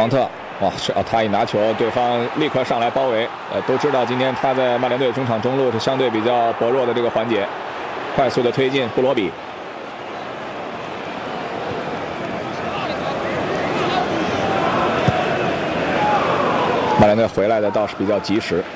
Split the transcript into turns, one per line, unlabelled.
芒特，哇，是他一拿球，对方立刻上来包围。都知道今天他在曼联队中场中路是相对比较薄弱的这个环节，快速的推进布罗比。曼联队回来的倒是比较及时。